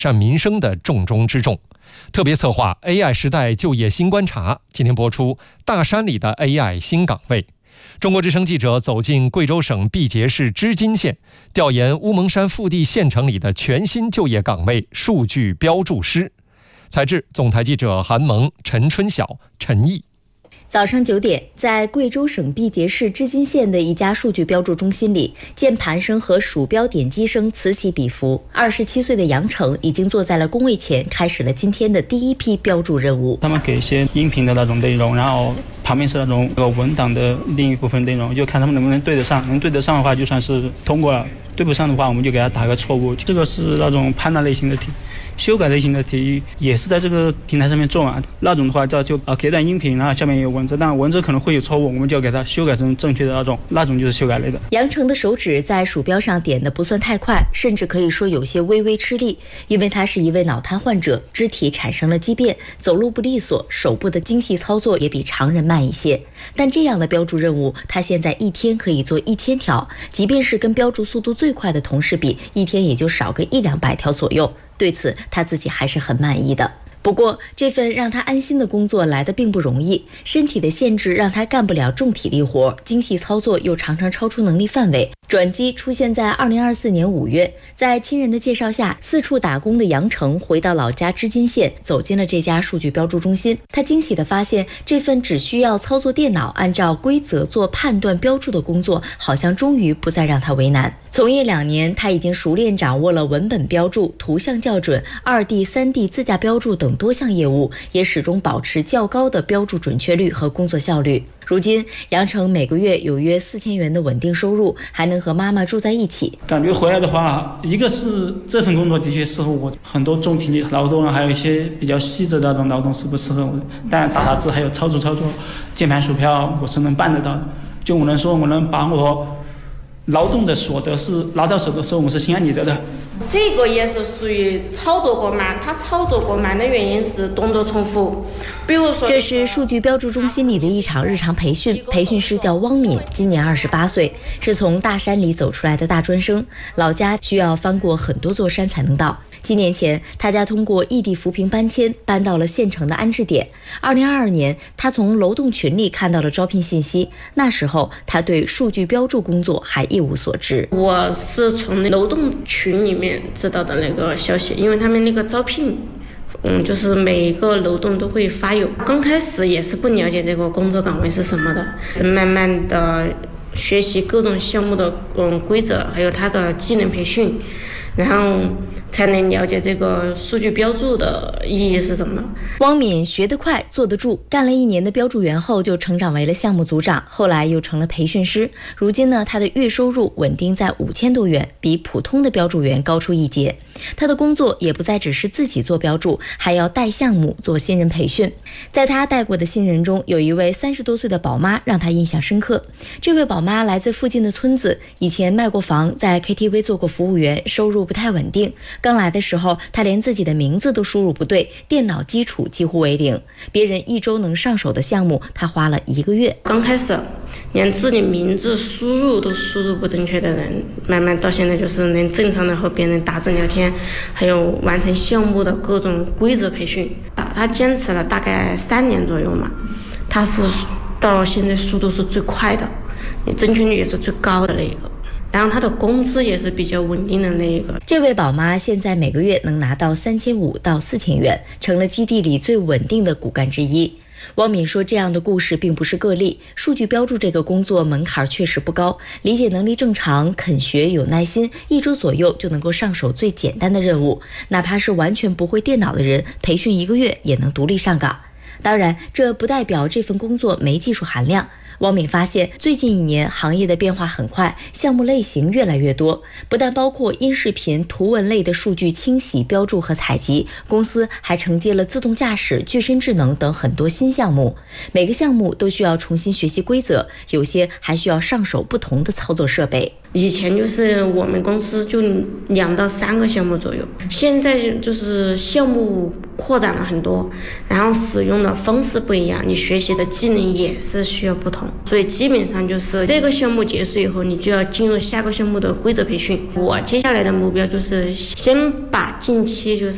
善民生的重中之重。特别策划 AI 时代就业新观察，今天播出大山里的 AI 新岗位。中国之声记者走进贵州省毕节市织金县，调研乌蒙山腹地县城里的全新就业岗位数据标注师。采制总台记者韩萌、陈春晓、陈毅。 早上9点，在贵州省毕节市织金县的一家数据标注中心里，键盘声和鼠标点击声此起彼伏。27岁的杨成已经坐在了工位前，开始了今天的第一批标注任务。 他们给一些音频的那种内容，然后旁边是那种文档的另一部分内容，就看他们能不能对得上。能对得上的话，就算是通过了；对不上的话，我们就给他打个错误。这个是那种判断类型的题。修改类型的题也是在这个平台上面做啊，那种的话就给段音频，然后下面有文字，但文字可能会有错误，我们就要给它修改成正确的那种就是修改类的。 杨成的手指在鼠标上点的不算太快，甚至可以说有些微微吃力，因为他是一位脑瘫患者，肢体产生了畸变，走路不利索，手部的精细操作也比常人慢一些。但这样的标注任务，他现在一天可以做1000条，即便是跟标注速度最快的同事比，一天也就少个100-200条左右。对此，他自己还是很满意的。不过，这份让他安心的工作来得并不容易，身体的限制让他干不了重体力活，精细操作又常常超出能力范围。转机出现在2024年5月，在亲人的介绍下，四处打工的杨成回到老家织金县，走进了这家数据标注中心。他惊喜地发现，这份只需要操作电脑，按照规则做判断标注的工作，好像终于不再让他为难。从业2年，他已经熟练掌握了文本标注、图像校准、2D、3D 自驾标注等多项业务，也始终保持较高的标注准确率和工作效率。如今，杨成每个月有约4000元的稳定收入，还能和妈妈住在一起。 感觉回来的话，一个是这份工作的确适合我，很多重体力劳动，还有一些比较细致的那种劳动是不适合我的。但打字还有操作键盘鼠标，我是能办得到的。就我能说，我能把我劳动的所得是拿到手的时候，我是心安理得的。 这个也是属于操作过慢，他操作过慢的原因是动作重复。比如说， 这是数据标注中心里的一场日常培训，培训师叫汪敏，今年28岁，是从大山里走出来的大专生，老家需要翻过很多座山才能到。7年前，他家通过异地扶贫搬迁，搬到了县城的安置点。2022年，他从楼栋群里看到了招聘信息，那时候他对数据标注工作还一无所知。 我是从楼栋群里面知道的那个消息，因为他们那个招聘就是每个楼栋都会发有。刚开始也是不了解这个工作岗位是什么的，是慢慢的学习各种项目的规则，还有它的技能培训，然后才能了解这个数据标注的意义是什么。 汪敏学得快，坐得住，干了1年的标注员后就成长为了项目组长，后来又成了培训师。如今呢，他的月收入稳定在5000多元，比普通的标注员高出一截。他的工作也不再只是自己做标注，还要带项目做新人培训。在他带过的新人中，有一位30多岁的宝妈让他印象深刻。这位宝妈来自附近的村子，以前卖过房，在 KTV 做过服务员，收入不太稳定。刚来的时候，他连自己的名字都输入不对，电脑基础几乎为零。别人1周能上手的项目，他花了1个月。 刚开始连自己名字输入都输入不正确的人，慢慢到现在就是能正常的和别人打字聊天，还有完成项目的各种规则培训。他坚持了大概3年左右嘛，他是到现在速度是最快的，正确率也是最高的那一个。然后他的工资也是比较稳定的那一个。 这位宝妈现在每个月能拿到3500到4000元，成了基地里最稳定的骨干之一。汪敏说，这样的故事并不是个例，数据标注这个工作门槛确实不高，理解能力正常，肯学有耐心，1周左右就能够上手最简单的任务，哪怕是完全不会电脑的人，培训1个月也能独立上岗。当然，这不代表这份工作没技术含量。汪敏发现，最近1年行业的变化很快，项目类型越来越多，不但包括音视频、图文类的数据清洗、标注和采集，公司还承接了自动驾驶、具身智能等很多新项目。每个项目都需要重新学习规则，有些还需要上手不同的操作设备。 以前就是我们公司就2到3个项目左右，现在就是项目扩展了很多，然后使用的方式不一样，你学习的技能也是需要不同，所以基本上就是这个项目结束以后，你就要进入下个项目的规则培训。我接下来的目标就是先把近期就是